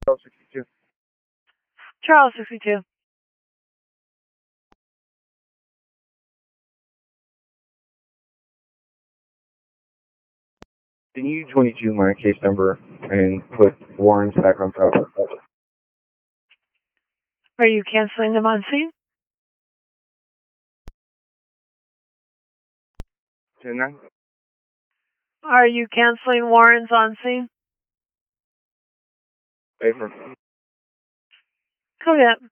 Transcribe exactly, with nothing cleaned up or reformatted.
Charles sixty-two. Charles sixty-two. Can you twenty-two my case number and put Warren's back on top of it? Are you canceling them on scene? ten nine? Are you canceling warrants on scene? Paper. Go ahead.